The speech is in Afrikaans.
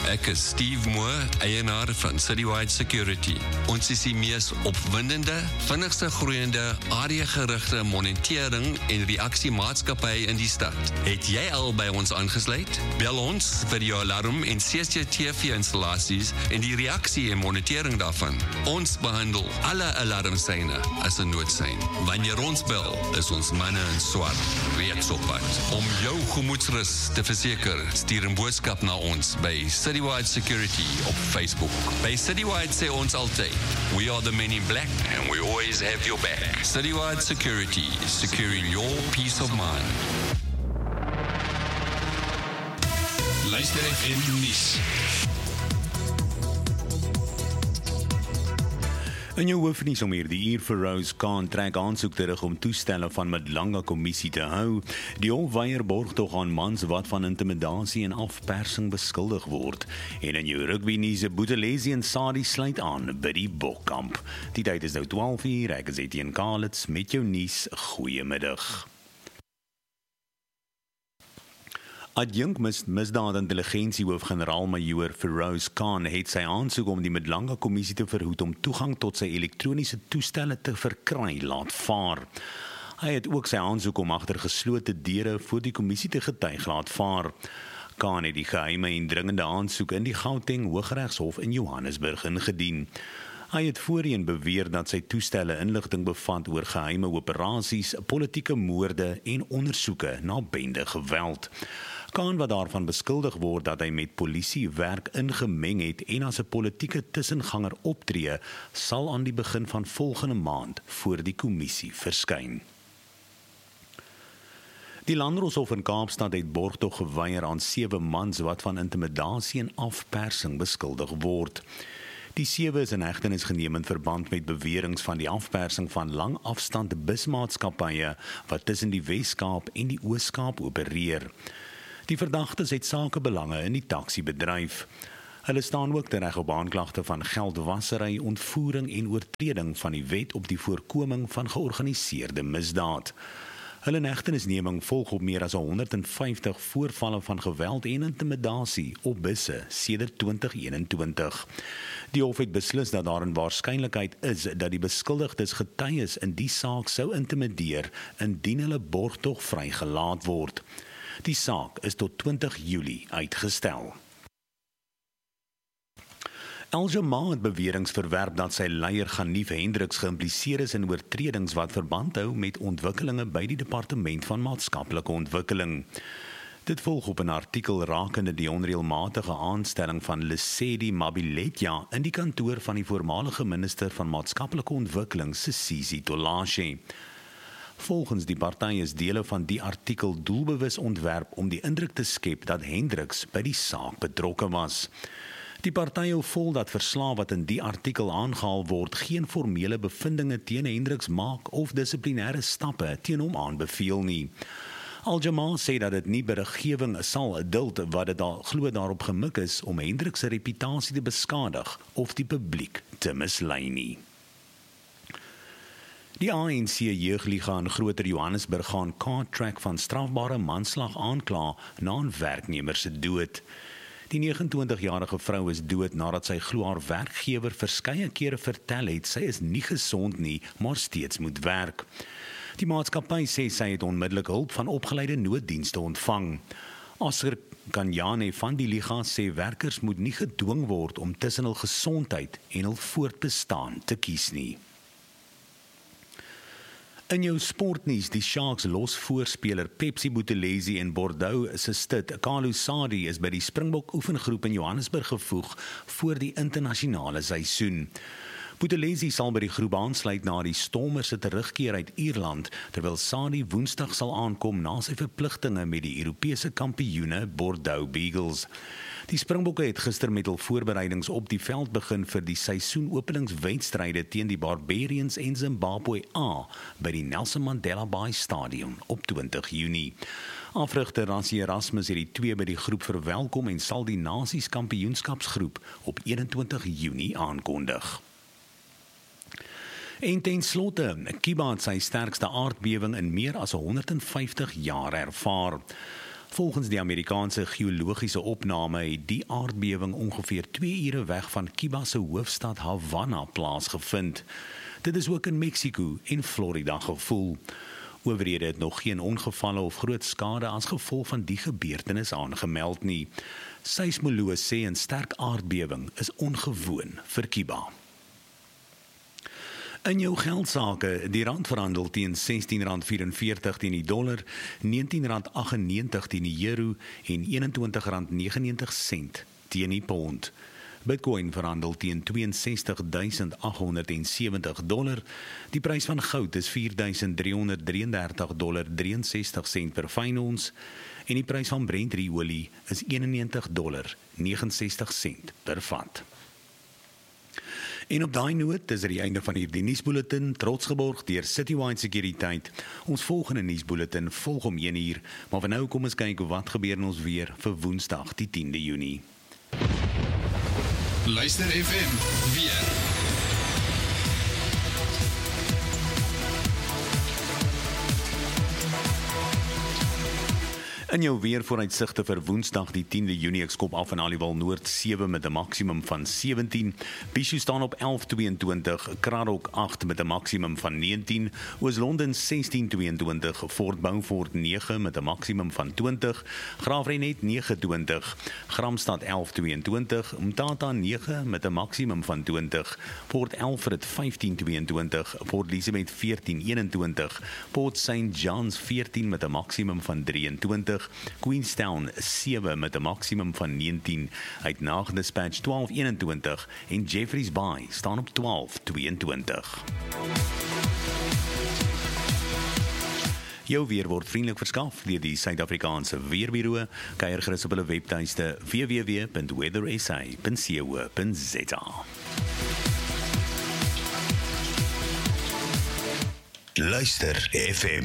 Ek is Steve Moore, eienaar van Citywide Security. Ons is die mees opwindende, vinnigste groeiende, areagerigte monitering en reaksiemaatskappy in die stad. Het jy al by ons aangesluit? Bel ons vir jou alarm en CCTV-installasies en die reaksie en monitering daarvan. Ons behandel alle alarmsyne as 'n noodsein. Wanneer ons bel, is ons manne in swart reeds op pad. Om jou gemoedsrus te verseker, stuur 'n boodskap na ons by Citywide Security op Facebook. By Citywide sê ons altyd, we are the men in black and we always have your back. Citywide Security, securing your peace of mind. Luister FM nuus. In jou hoofnuus om hierdie uur vir Rose Khan trek aansoek terug om toestelle van Madlanga kommissie te hou. Die hof weier borgtog aan mans wat van intimidasie en afpersing beskuldig word. En in jou rugbynuus, Buthelezi en Sadie sluit aan by die Bokkamp. Die tyd is nou 12:00, ek is Etienne Kalitz met jou nuus. Goeiemiddag. Adjunk misdaad-intelligensiehoof-generaal-majoor Feroz Khan het sy aansoek om die Madlanga kommissie te verhoed om toegang tot sy elektroniese toestelle te verkry laat vaar. Hy het ook sy aansoek om agter geslote deure voor die kommissie te getuig laat vaar. Khan het die geheime en dringende aansoek in die Gauteng Hooggeregshof in Johannesburg ingedien. Hy het voorheen beweer dat sy toestelle inligting bevat oor geheime operasies, politieke moorde en ondersoeke na bende geweld. Khan wat daarvan beskuldig word dat hy met polisiewerk ingemeng het en as 'n politieke tussenganger optree, sal aan die begin van volgende maand voor die kommissie verskyn. Die Landdroshof in Kaapstad het borgtog geweier aan 7 mans wat van intimidasie en afpersing beskuldig word. Die 7 is in hegtenis geneem in verband met beweringe van die afpersing van langafstand busmaatskappye wat tussen die Wes-Kaap en die Oos-Kaap opereer. Die verdagtes het sakebelange in die taksiebedryf. Hulle staan ook tereg op aanklagte van geldwasery, ontvoering en oortreding van die wet op die voorkoming van georganiseerde misdaad. Hulle hegtenisneming volg op meer as 150 voorvalle van geweld en intimidasie op busse sedert 2021. Die hof het beslis dat daar 'n waarskynlikheid is dat die beskuldigdes getuies in die saak sou intimideer indien hulle borgtog vrygelaat word. Die saak is tot 20 Julie uitgestel. Al-Jamaa het beweringe verwerp dat sy leier Ganief Hendriks geïmpliseer is in oortredings wat verband hou met ontwikkelinge by die Departement van Maatskaplike Ontwikkeling. Dit volg op 'n artikel rakende die onreëlmatige aanstelling van Lesedi Mabiletja in die kantoor van die voormalige minister van Maatskaplike Ontwikkeling, Sisisi Tolashe. Volgens die party is dele van die artikel doelbewus ontwerp om die indruk te skep dat Hendriks by die saak betrokke was. Die party hou vol dat verslae wat in die artikel aangehaal word geen formele bevindinge teen Hendriks maak of dissiplinêre stappe teen hom aanbeveel nie. Al-Jamaa sê dat dit nie beriggewing sal duld wat dit glo daarop gemik is om Hendriks se reputasie te beskadig of die publiek te mislei nie. Die ANC jeugliga in Groter Johannesburg gaan Cartrack van strafbare manslag aankla na 'n werknemer se dood. Die 29-jarige vrou is dood nadat sy glo haar werkgewer verskeie kere vertel het sy is nie gesond nie, maar steeds moet werk. Die maatskappy sê sy het onmiddellik hulp van opgeleide nooddienste ontvang. Oscar Kanyane van die liga sê werkers moet nie gedwing word om tussen hul gesondheid en hul voortbestaan te kies nie. In jou sportnuus, die Sharks los voorspeler Pepsi Buthelezi en Bordeaux se stit Kalu Sadi is by die Springbok oefengroep in Johannesburg gevoeg voor die internasionale seisoen. Buthelezi sal by die groep aansluit na die Stormers se terugkeer uit Ierland, terwyl Sadi Woensdag sal aankom na sy verpligtinge met die Europese kampioene Bordeaux Beagles. Die Springbokke het gister met hul voorbereidings op die veld begin vir die seisoenopeningswedstryde teen die Barbarians en Zimbabwe A by die Nelson Mandela Bay Stadion op 20 Junie. Afrigter Rassie Erasmus het die twee by die groep verwelkom en sal die Nasies Kampioenskapsgroep op 21 Junie aankondig. En ten slotte, Kiba het sy sterkste aardbewing in meer as 150 jaar ervaar. Volgens die Amerikaanse geologiese opname het die aardbewing ongeveer 2 ure weg van Cuba se hoofstad Havana plaasgevind. Dit is ook in Mexico en Florida gevoel. Owerhede het nog geen ongevalle of groot skade as gevolg van die gebeurtenis aangemeld nie. Seismoloë sê 'n sterk aardbewing is ongewoon vir Cuba. In jou geldsaake, die rand verhandel teen R16.44 teen die dollar, R19.98 teen die euro en R21.99 teen die pond. Bitcoin verhandel teen $62.870. Die prys van goud is $4.333.63 per fyn ons en die prys van Brent olie is $91.69 per vat. En op daai noot is die einde van hierdie nuusbulletin, trots geborg deur Citywide Sekuriteit. Ons volgende nuusbulletin volg om 1 uur, maar vir nou kom ons kyk wat gebeur in ons weer vir Woensdag die 10de Junie. Luister FM weer. In jou weervooruitsigte vir Woensdag die 10de Junie, ek skop af in Aliwal Noord 7 met 'n maksimum van 17, Bishu staan op 11.22, Kraddock 8 met 'n maksimum van 19, Oos-London 16.22, Fort Beaufort 9 met 'n maksimum van 20, Graafrenet 29, Gramstad 11.22, Mthatha 9 met 'n maksimum van 20, Port Alfred 15.22, Port Elizabeth 14.21, Port St. John's 14 met 'n maksimum van 23, Queenstown 7 met 'n maksimum van 19, uit Nagdispatch 12.21 en Jeffreys Bay staan op 12.22. Jou weer word vriendelik verskaf deur die Suid-Afrikaanse Weerbureau. Kyk gerus op hulle webtuiste www.weathersa.co.za. Luister FM.